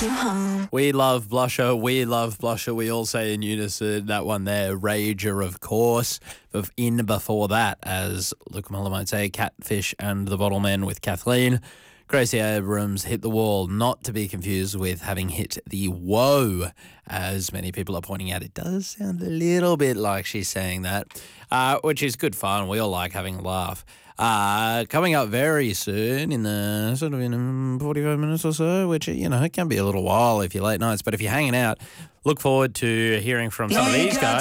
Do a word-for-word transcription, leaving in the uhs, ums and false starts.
you home. We love Blusher, we love Blusher. We all say in unison that one there, Rager, of course. But in before that, as Luke Muller might say, Catfish and the Bottlemen with Kathleen. Gracie Abrams hit the wall, not to be confused with having hit the woe, as many people are pointing out. It does sound a little bit like she's saying that, uh, which is good fun. We all like having a laugh. Uh, coming up very soon, in the sort of in forty-five minutes or so, which, you know, it can be a little while if you're late nights, but if you're hanging out, look forward to hearing from some of these guys.